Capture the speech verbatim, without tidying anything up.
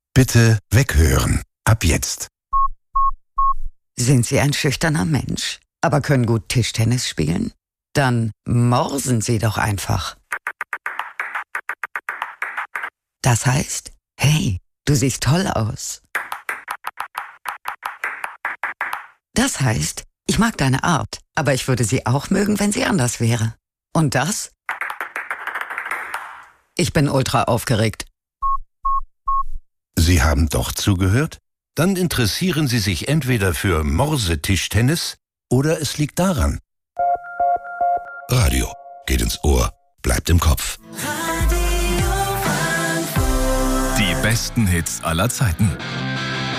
Bitte weghören. Ab jetzt. Sind Sie ein schüchterner Mensch, aber können gut Tischtennis spielen? Dann morsen Sie doch einfach. Das heißt, hey, du siehst toll aus. Das heißt, ich mag deine Art, aber ich würde sie auch mögen, wenn sie anders wäre. Und das? Ich bin ultra aufgeregt. Sie haben doch zugehört? Dann interessieren Sie sich entweder für Morsetischtennis oder es liegt daran. Radio geht ins Ohr, bleibt im Kopf. Die besten Hits aller Zeiten.